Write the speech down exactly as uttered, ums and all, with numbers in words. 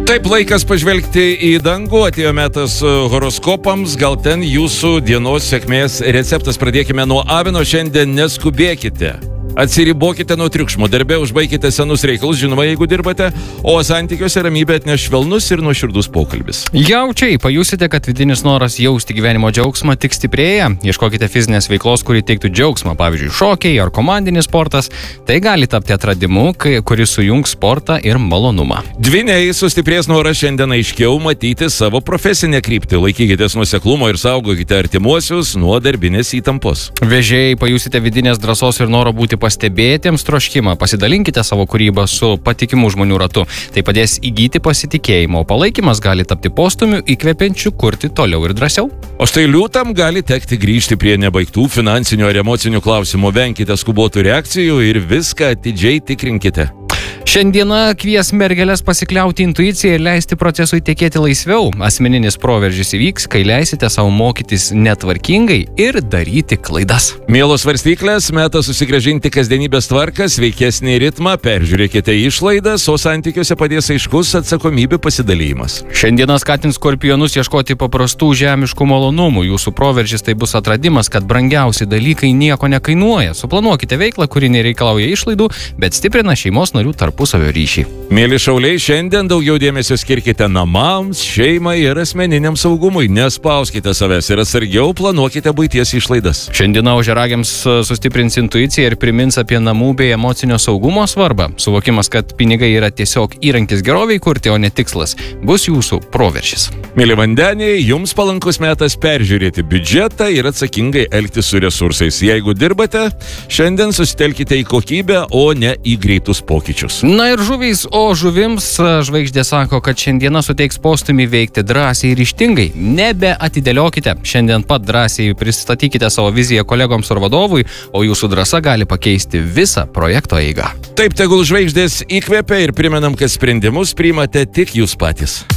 Taip, laikas pažvelgti į dangų, atėjo metas horoskopams, gal ten jūsų dienos sėkmės receptas. Pradėkime nuo avino, šiandien neskubėkite. Atsiribokite nuo triukšmo, darbe užbaikite senus reikalus, žinoma, jeigu dirbate, o santykiuose ramybė atneš švelnus ir nuoširdus pokalbis. Jaučiai, pajusite, kad vidinis noras jausti gyvenimo džiaugsmą tik stiprėja. Ieškokite fizinės veiklos, kuri teiktų džiaugsmą, pavyzdžiui, šokiai ar komandinis sportas. Tai gali tapti atradimu, kuris sujungs sportą ir malonumą. Dvyniai, sustiprės noras šiandien aiškiau matyti savo profesinę kryptį. Laikykitės nuoseklumo ir saugokite artimuosius nuo darbinės įtampos. Vežėjai, pajusite vidinės drąsos ir noro būti pastebėtiems troškimą, pasidalinkite savo kūrybą su patikimų žmonių ratu. Tai padės įgyti pasitikėjimo, o palaikymas gali tapti postumiu įkvepiančiu kurti toliau ir drąsiau. O štai liūtam gali tekti grįžti prie nebaigtų finansinių ar emocinių klausimų, venkite skubotų reakcijų ir viską atidžiai tikrinkite. Šiandieną kvies mergeles pasikliauti intuiciją ir leisti procesui tekėti laisviau. Asmeninis proveržis įvyks, kai leisite savo mokytis netvarkingai ir daryti klaidas. Mielos svarstyklės, metas susigrąžinti kasdienybės tvarką, sveikesnį ritmą, peržiūrėkite išlaidas, o santykiuose padės aiškus atsakomybių pasidalymas. Šiandieną skatins skorpionus ieškoti paprastų žemiškų malonumų. Jūsų proveržis tai bus atradimas, kad brangiausi dalykai nieko nekainuoja. Suplanuokite veiklą, kuri nereikalauja išlaidų, bet stiprina šeimos narių tarpusavio ryšį. Mėly šauliai, šiandien daugiau dėmesio skirkite namams, šeimai ir asmeniniam saugumui. Nespauskite savęs ir atsargiau planuokite buities išlaidas. Šiandieną ožiaragiams sustiprins intuiciją ir primins apie namų bei emocinio saugumo svarbą. Suvokimas, kad pinigai yra tiesiog įrankis geroviai kurti, o ne tikslas, bus jūsų proveržis. Mėly vandeniai, jums palankus metas peržiūrėti biudžetą ir atsakingai elgtis su resursais. Jeigu dirbate, šiandien susitelkite į kokybę, o ne į greitus pokyčius. Na ir žuvys, o žuvims žvaigždė sako, kad šiandieną suteiks postumį veikti drąsiai ir ryžtingai. Nebeatidėliokite. Šiandien pat drąsiai pristatykite savo viziją kolegoms ar vadovui, o jūsų drąsa gali pakeisti visą projekto eigą. Taip, tegul žvaigždės įkvepia ir primenam, kad sprendimus priimate tik jūs patys.